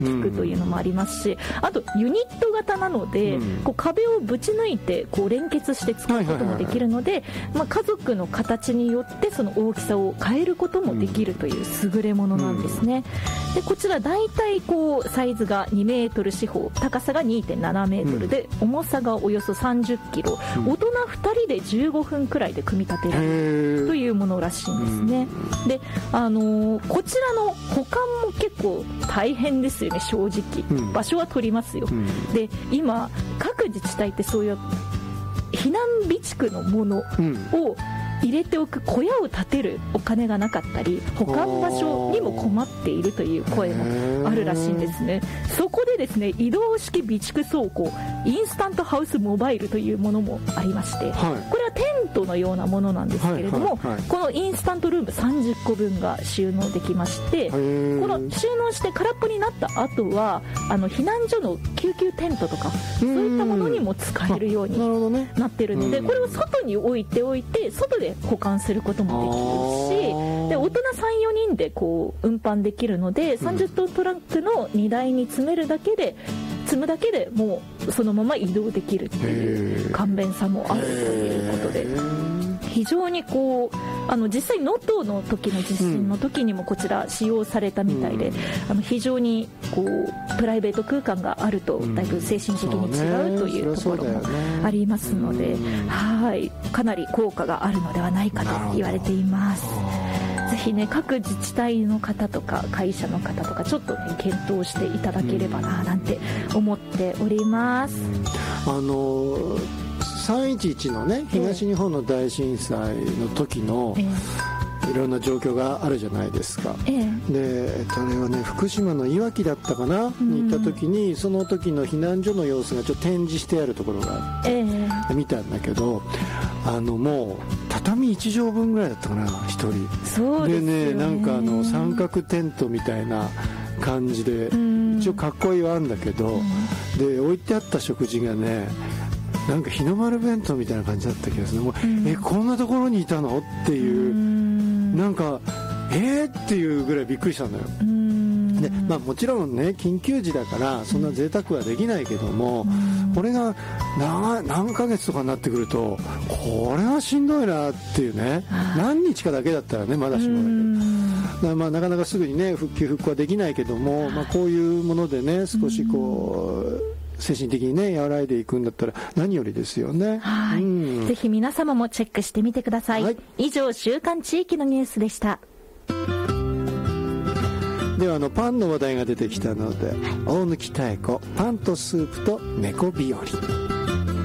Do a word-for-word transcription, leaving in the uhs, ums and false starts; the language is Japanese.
効くというのもありますし、あとユニット型なので、うん、こう壁をぶち抜いてこう連結して使うこともできるので、まあ、家族の形によってその大きさを変えることもできるという優れものなんですね、うん、でこちら大体こうサイズがにメートル四方、高さが にてんななメートルで、うん、重さがおよそさんじゅっキロ、うん、大人ふたりでじゅうごふんくらいで組み立てられるというものらしいんですね、うん、で、あのー、こちらの保管も結構大変ですよね、正直、うん、場所は取りますよ、うん、で今各自治体ってそういう避難備蓄のものを入れておく小屋を建てるお金がなかったり、保管場所にも困っているという声もあるらしいんですね。そこでですね、移動式備蓄倉庫インスタントハウスモバイルというものもありまして、はい、これはテントのようなものなんですけれども、はいはいはい、このインスタントルームさんじゅっこぶんが収納できまして、この収納して空っぽになった後はあの避難所の救急テントとかそういったものにも使えるようになってるので、これを外に置いておいて外で保管することもできるし、で大人 さんよにんでこう運搬できるので、さんじゅっトントラックの荷台に詰めるだけで積むだけでもうそのまま移動できるっていう簡便さもあるということで、非常にこうあの実際能登の時の地震の時にもこちら使用されたみたいで、うん、あの非常にこうプライベート空間があるとだいぶ精神的に違うというところもありますので、はいかなり効果があるのではないかと言われています。ぜひね、各自治体の方とか会社の方とかちょっと、ね、検討していただければななんて思っております。 あのさんいちいちのね、東日本の大震災の時の、えー、いろんな状況があるじゃないですか、えー、で、えっと、あれはね福島のいわきだったかな、うん、に行った時にその時の避難所の様子がちょっと展示してあるところがあって、えー、見たんだけど、あのもう畳いちじょうぶんぐらいだったかなひとり。 そうですよね。 でね、なんかあの三角テントみたいな感じで、うん、一応かっこいいはあるんだけど、うん、で置いてあった食事がねなんか日の丸弁当みたいな感じだった気がする。もう、うん、えこんなところにいたのっていう、うん、なんかえーっていうぐらいびっくりしたんだよ。で、まあ、もちろんね緊急時だからそんな贅沢はできないけども、うん、これが 何, 何ヶ月とかになってくるとこれはしんどいなっていうね。何日かだけだったらねまだしもだけど、だからまあなかなかすぐにね復旧復興はできないけども、まあ、こういうものでね少しこう、うん精神的にね和らいでいくんだったら何よりですよね。 はい、うん、ぜひ皆様もチェックしてみてください、はい、以上週刊地域のニュースでした。 ではあのパンの話題が出てきたので、大貫妙子パンとスープと猫日和。